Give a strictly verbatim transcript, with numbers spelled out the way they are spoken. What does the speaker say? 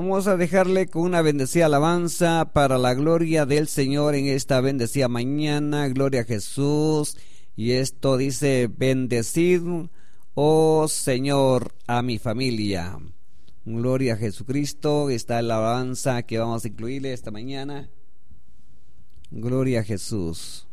Vamos a dejarle con una bendecida alabanza para la gloria del Señor en esta bendecida mañana. Gloria a Jesús. Y esto dice: bendecid, oh Señor, a mi familia. Gloria a Jesucristo. Está la alabanza que vamos a incluirle esta mañana. Gloria a Jesús.